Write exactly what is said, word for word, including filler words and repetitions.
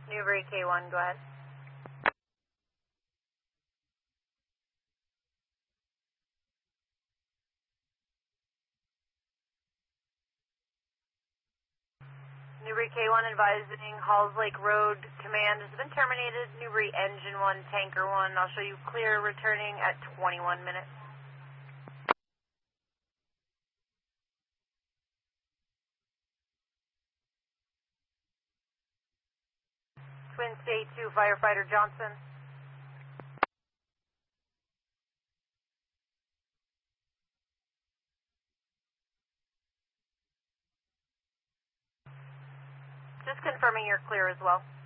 Newbury K one, go ahead. Newbury K one advising Halls Lake Road command has been terminated. Newbury Engine one, Tanker one, I'll show you clear returning at twenty-one minutes. Twin State two, Firefighter Johnson. Just confirming you're clear as well.